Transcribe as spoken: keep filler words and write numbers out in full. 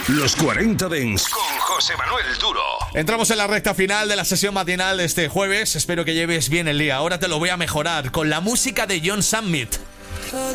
Los cuarenta Dents con José Manuel Duro. Entramos en la recta final de la sesión matinal de este jueves. Espero que lleves bien el día. Ahora te lo voy a mejorar con la música de John Summit.